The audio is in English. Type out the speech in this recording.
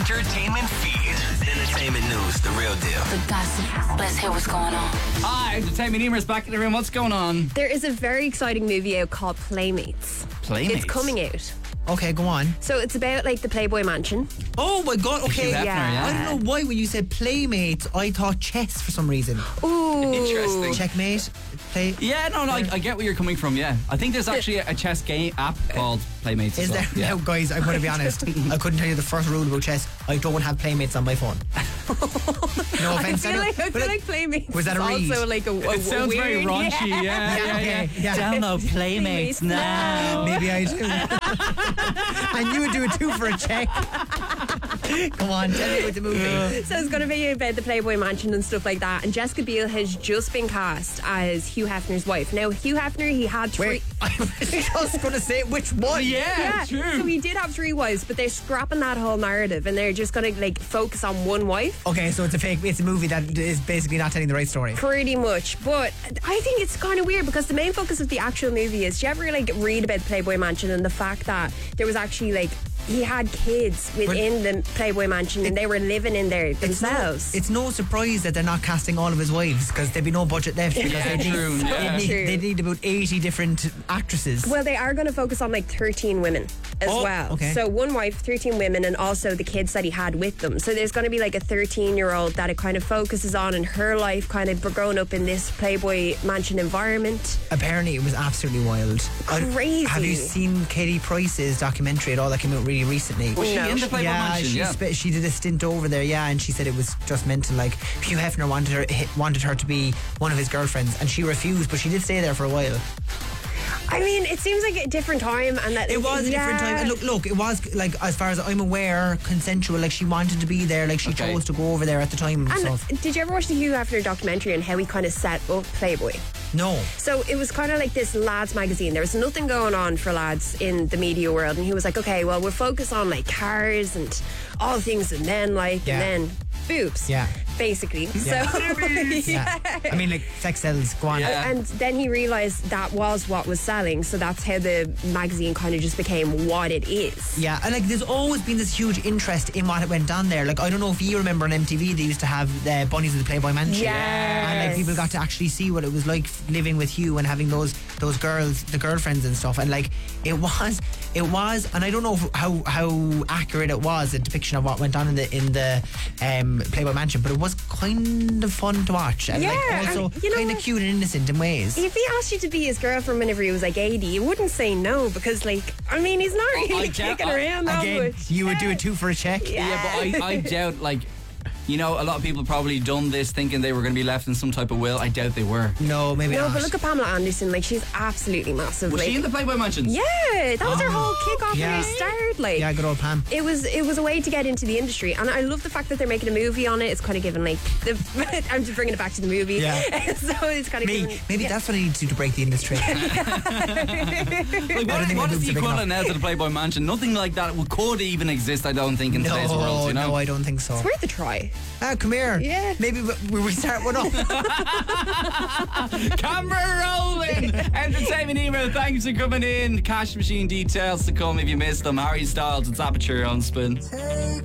entertainment feed. Entertainment news, the real deal. The gossip. Let's hear what's going on. Hi, Entertainment Emer's back in the room. What's going on? There is a very exciting movie out called Playmates. Playmates? It's coming out. Okay, go on. So it's about like the Playboy Mansion. Oh my god, okay. Hugh Hefner, yeah. I don't know why when you said Playmates, I thought chess for some reason. Ooh. Interesting. Checkmate? Play. Yeah, no, I get where you're coming from, yeah. I think there's actually a chess game app called Playmates Is as well. there? Yeah. Now, guys, I'm going to be honest. I couldn't tell you the first rule about chess. I don't have Playmates on my phone. No I offense. feel like Playmates was that a is read? also like a It sounds weird, very raunchy, yeah. Okay, yeah. Download Playmates Playmates now. Maybe I do. And you would do it too for a check. Come on, tell me about the movie. So it's going to be about the Playboy Mansion and stuff like that. And Jessica Biel has just been cast as Hugh Hefner's wife. Now, Hugh Hefner, he had three... Wait, I was just going to say which one. Yeah, true. So he did have 3 wives, but they're scrapping that whole narrative and they're just going to like focus on one wife. Okay, so it's a movie that is basically not telling the right story. Pretty much. But I think it's kind of weird because the main focus of the actual movie is, do you ever like read about the Playboy Mansion and the fact that there was actually like he had kids within the Playboy Mansion and they were living in there themselves. It's no surprise that they're not casting all of his wives because there'd be no budget left. Because Yeah, they true, need, yeah. they need about 80 different actresses. Well, they are going to focus on like 13 women as Oh, well. okay. So one wife, 13 women, and also the kids that he had with them. So there's going to be like a 13-year-old that it kind of focuses on in her life, kind of growing up in this Playboy Mansion environment. Apparently it was absolutely wild. Crazy. Have you seen Katie Price's documentary at all that came out really recently? Was she No. in the Playboy Yeah, Mansion? she did a stint over there, yeah, and she said it was just mental. Like Hugh Hefner wanted her to be one of his girlfriends, and she refused, but she did stay there for a while. I mean, it seems like a different time, and that It was a different time. And look, it was like, as far as I'm aware, consensual. Like she wanted to be there, like she Okay. chose to go over there at the time and And stuff. did you ever watch the Hugh Hefner documentary on how he kind of set up Playboy? No. So it was kind of like this lads magazine. There was nothing going on for lads in the media world, and he was like, okay, well, we'll focus on like cars and all things that men like, Yeah. and then boobs. Yeah. Basically. Yeah. So Yeah. I mean, like sex sells. Go on. Yeah. And then he realised that was what was selling, so that's how the magazine kind of just became what it is. Yeah, and like there's always been this huge interest in what went on there. Like I don't know if you remember on MTV they used to have the Bunnies of the Playboy Mansion. Yes. And like people got to actually see what it was like living with Hugh and having those girls, the girlfriends and stuff. And like it was, and I don't know how accurate it was, a depiction of what went on in the Playboy Mansion, but it was kind of fun to watch and like Yeah, also and you know kind of what? cute and innocent in ways. If he asked you to be his girlfriend whenever he was like 80, you wouldn't say no because, like, I mean, he's not really kicking around that Again, much. you would do it too for a check. Yeah, but I doubt, like, you know, a lot of people probably done this thinking they were going to be left in some type of will. I doubt they were. No, maybe No, not. but look at Pamela Anderson. Like, she's absolutely massive. Was like, she in the Playboy Mansion? yeah, that was her whole kick-off Yeah. when it started. Like, Yeah, good old Pam. it was a way to get into the industry, and I love the fact that they're making a movie on it. It's kind of given like the I'm just bringing it back to the movie. Yeah. So it's kind of Maybe that's what I need to do to break the industry. Like, don't think what my is boobs the are big equivalent enough. now to the Playboy Mansion? Nothing like that could even exist, I don't think, in today's world, you know? No, I don't think so. worth a try. Come here. Yeah. Maybe we start one up. Camera rolling! Entertainment email, thanks for coming in. Cash machine details to come if you missed them. Harry Styles, it's Aperture on Spin.